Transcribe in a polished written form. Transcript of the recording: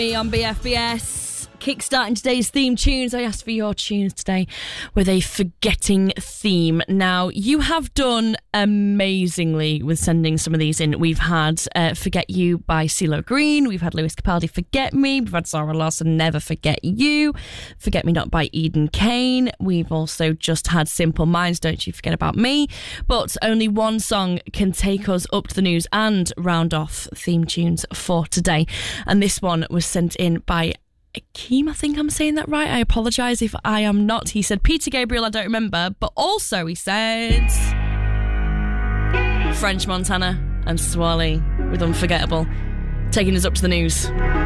On BFBS, kickstarting today's theme tunes. I asked for your tunes today with a forgetting theme. Now, you have done amazingly with sending some of these in. We've had Forget You by CeeLo Green. We've had Lewis Capaldi, Forget Me. We've had Zara Larsson, Never Forget You. Forget Me Not by Eden Kane. We've also just had Simple Minds, Don't You Forget About Me. But only one song can take us up to the news and round off theme tunes for today. And this one was sent in by Akeem, I think I'm saying that right. I apologise if I am not. He said Peter Gabriel, I don't remember. But also he said French Montana and Swally with Unforgettable. Taking us up to the news.